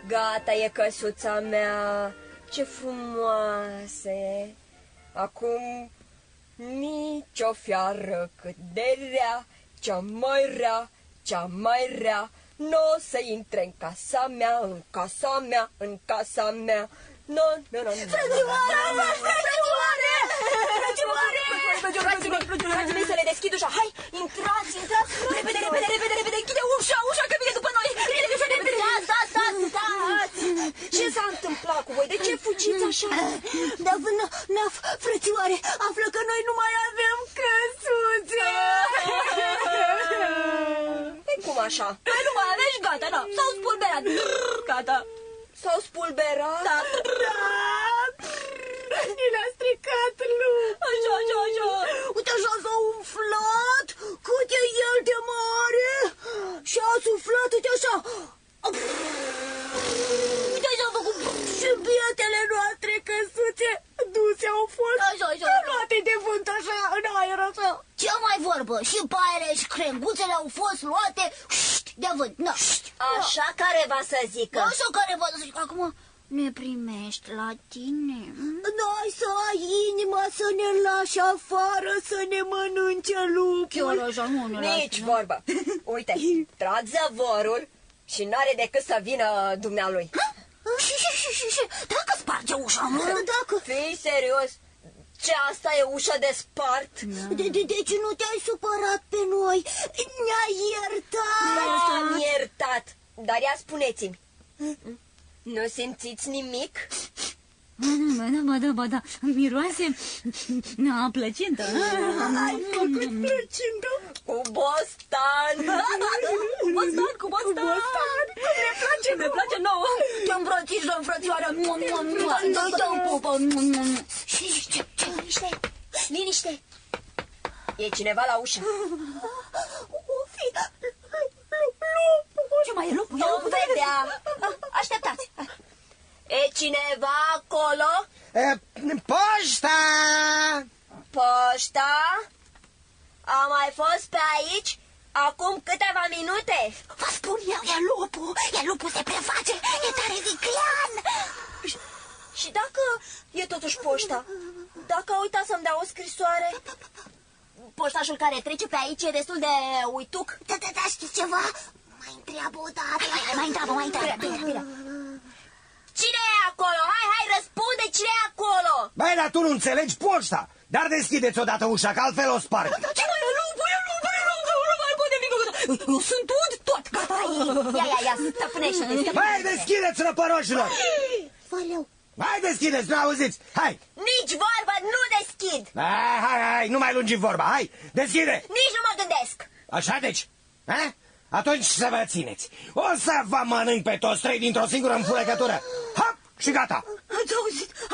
Gata e căsuța mea, ce frumoasă e. Acum nici o fiară cât de rea, cea mai rea, n-o să intre în casa mea, în casa mea, în casa mea. No. Frații mei, să le deschid ușa. Hai, intrați, repede, închide ușa, că vine după noi. Stați. Ce s-a întâmplat cu voi? De ce fugiți așa? Naf, frățioare, află că noi nu mai avem căsuțe. Cum așa? Noi nu mai avem și gata, na, s-au spulberat. Gata. S-au spulberat? Da. Ni le-a stricat lupul. Așa. Uite, așa s-a umflat, cât e el de mare. Și a suflat, uite așa. Uite, așa a făcut. Și bietele noastre căsuțe duse au fost. Așa. Luate de vânt așa, în aer așa. Ce mai vorbă? Și paiele și crenguțele au fost luate de vânt. Na. Așa careva să zică. Așa careva să zică. Acum ne primești la tine. N-ai să ai inima să ne lași afară, să ne mănânce lupul. Chiar așa, nu ne Nici vorbă. Uite, trag zăvorul și n-are decât să vină dumnealui. Și dacă sparge ușa, mă? Dacă... Fii serios? Ce, asta e ușa de spart? Deci nu te-ai supărat pe noi? Ne-ai iertat? Am iertat. Dar ia spuneți-mi, nu simțiți nimic? Ba da, miroase a plăcintă. Ai făcut plăcintă? Cu bostan. Cu bostan. Ne place nouă. Te îmbrățișăm, frățioară. Dă-i pupă. Liniște. E cineva la ușă. O fi lupul. Ce mai e lupul? Vom vedea. Așteptați. E cineva acolo? Poșta! Poșta? A mai fost pe aici acum câteva minute. Vă spun eu, e lupul se preface, e tare viclean. Și dacă e totuși poșta? Dacă a uitat să-mi dea o scrisoare? Poștașul care trece pe aici e destul de uituc. Da, știți ceva? Mai întreabă o dată. Mai întreabă. Cine e acolo? Hai, răspunde, cine e acolo? Băi, dar tu nu înțelegi poșta. Dar deschideți odată ușa, că altfel o sparg. Ce mai e lupul? Nu mai pot nimic. Eu sunt tot, gata. Ia, stăpânește-te. Băi, deschideți, răpăroșilor. Valeu. Hai, deschideți, nu auziți, hai. Nici vorba, nu deschid. Hai, nu mai lungi vorba, hai, deschide. Nici nu mă gândesc. Așa deci, ha? Atunci să vă țineți. O să vă mănânc pe toți trei dintr-o singură înfulecătură. Hop, și gata. Ați auzit?